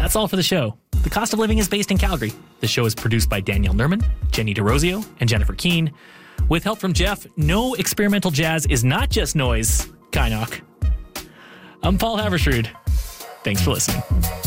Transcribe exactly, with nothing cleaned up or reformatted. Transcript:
That's all for the show. The Cost of Living is based in Calgary. The show is produced by Danielle Nerman, Jenny DeRosio, and Jennifer Keane. With help from Jeff, no experimental jazz is not just noise. Kynoch. I'm Paul Haversrud. Thanks for listening.